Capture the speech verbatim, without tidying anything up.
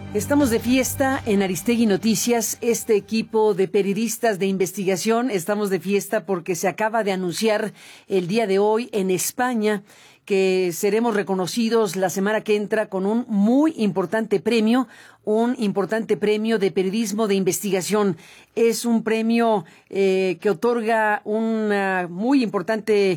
Estamos de fiesta en Aristegui Noticias, este equipo de periodistas de investigación, estamos de fiesta porque se acaba de anunciar el día de hoy en España que seremos reconocidos la semana que entra con un muy importante premio, un importante premio de periodismo de investigación. Es un premio eh, que otorga una muy importante